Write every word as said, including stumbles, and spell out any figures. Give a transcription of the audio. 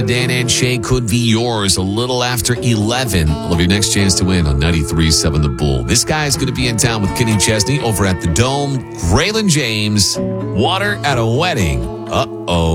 Dan and Shay could be yours a little after eleven. Love your next chance to win on ninety-three point seven The Bull. This guy is going to be in town with Kenny Chesney over at the Dome. Graylin James, water at a wedding. Uh-oh.